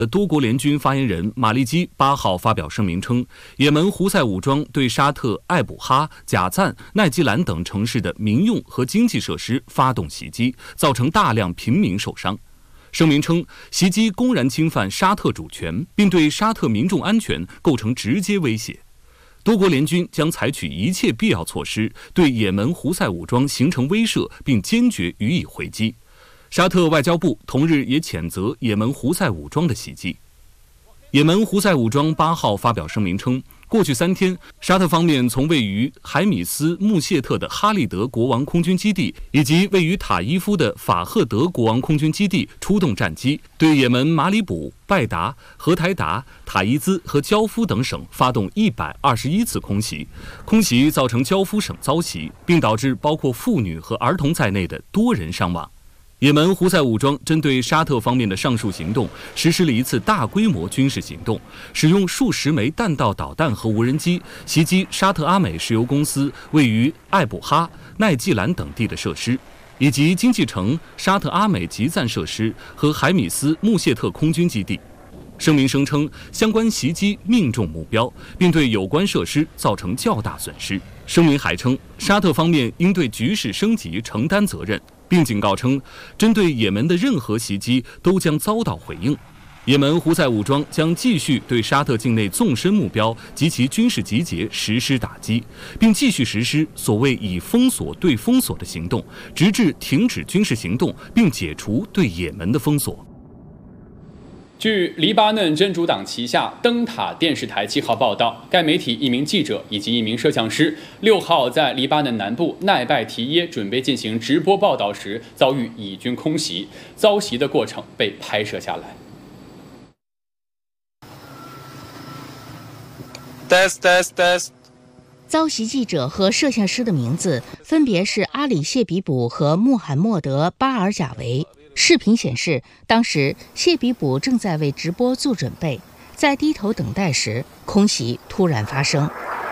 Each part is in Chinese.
多国联军发言人马利基8号发表声明称，也门胡塞武装对沙特艾卜哈、贾赞、奈吉兰等城市的民用和经济设施发动袭击，造成大量平民受伤。声明称，袭击公然侵犯沙特主权，并对沙特民众安全构成直接威胁。多国联军将采取一切必要措施，对也门胡塞武装形成威慑，并坚决予以回击。沙特外交部同日也谴责也门胡塞武装的袭击。也门胡塞武装8号发表声明称，过去3天，沙特方面从位于海米斯穆谢特的哈利德国王空军基地以及位于塔伊夫的法赫德国王空军基地出动战机，对也门马里卜、拜达、荷台达、塔伊兹和焦夫等省发动121次空袭，空袭造成焦夫省遭袭，并导致包括妇女和儿童在内的多人伤亡。也门胡塞武装针对沙特方面的上述行动实施了一次大规模军事行动，使用数十枚弹道导弹和无人机袭击沙特阿美石油公司位于艾卜哈、奈季兰等地的设施，以及经济城沙特阿美集散设施和海米斯穆谢特空军基地。声明声称，相关袭击命中目标，并对有关设施造成较大损失。声明还称，沙特方面应对局势升级承担责任，并警告称，针对也门的任何袭击都将遭到回应。也门胡塞武装将继续对沙特境内纵深目标及其军事集结实施打击，并继续实施所谓以封锁对封锁的行动，直至停止军事行动并解除对也门的封锁。 据黎巴嫩真主党旗下灯塔电视台7号报道，该媒体一名记者以及一名摄像师6号在黎巴嫩南部奈拜提耶准备进行直播报道时，遭遇以军空袭，遭袭的过程被拍摄下来。 遭袭记者和摄像师的名字分别是阿里谢比卜和穆罕默德巴尔贾维。视频显示，当时谢比卜正在为直播做准备，在低头等待时，空袭突然发生，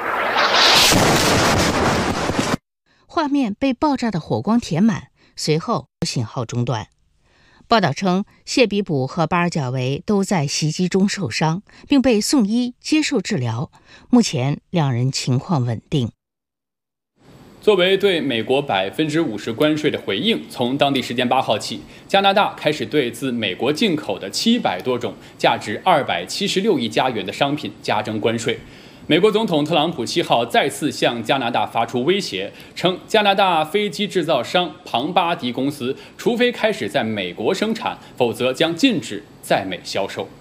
画面被爆炸的火光填满，随后信号中断。报道称，谢比卜和巴尔贾维都在袭击中受伤，并被送医接受治疗，目前两人情况稳定。 作为对美国50%关税的回应，从当地时间8号起，加拿大开始对自美国进口的700多种价值276亿加元的商品加征关税。美国总统特朗普7号再次向加拿大发出威胁，称加拿大飞机制造商庞巴迪公司除非开始在美国生产，否则将禁止在美销售。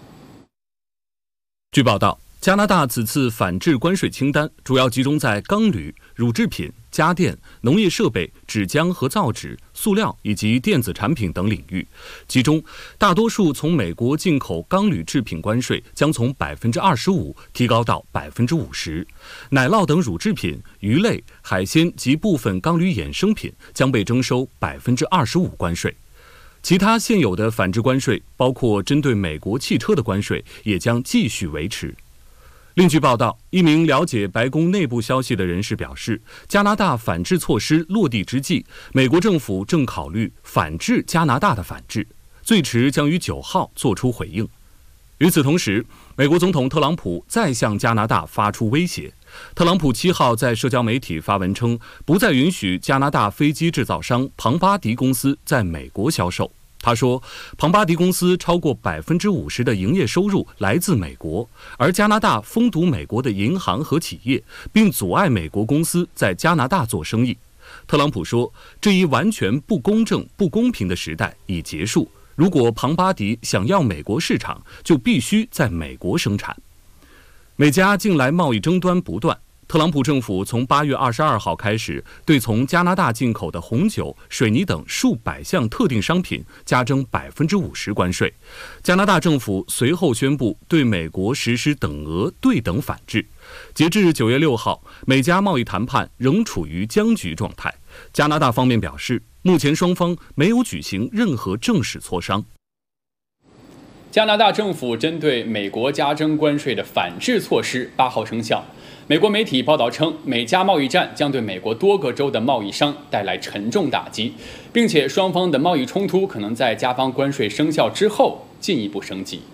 据报道，加拿大此次反制关税清单主要集中在钢铝、乳制品、家电、农业设备、纸浆和造纸、塑料以及电子产品等领域。其中，大多数从美国进口钢铝制品关税将从25%提高到50%，奶酪等乳制品、鱼类、海鲜及部分钢铝衍生品将被征收25%关税。其他现有的反制关税，包括针对美国汽车的关税，也将继续维持。另据报道，一名了解白宫内部消息的人士表示，加拿大反制措施落地之际，美国政府正考虑反制加拿大的反制，最迟将于9号做出回应。与此同时，美国总统特朗普再向加拿大发出威胁。特朗普7号在社交媒体发文称，不再允许加拿大飞机制造商庞巴迪公司在美国销售。他说，庞巴迪公司超过50%的营业收入来自美国，而加拿大封堵美国的银行和企业，并阻碍美国公司在加拿大做生意。特朗普说，这一完全不公正、不公平的时代已结束。如果庞巴迪想要美国市场，就必须在美国生产。美加近来贸易争端不断。特朗普政府从8月22号开始，对从加拿大进口的红酒、水泥等数百项特定商品加征50%关税。加拿大政府随后宣布对美国实施等额对等反制。截至9月6号，美加贸易谈判仍处于僵局状态。加拿大方面表示，目前双方没有举行任何正式磋商。 加拿大政府针对美国加征关税的反制措施8号生效。美国媒体报道称，美加贸易战将对美国多个州的贸易商带来沉重打击，并且双方的贸易冲突可能在加方关税生效之后进一步升级。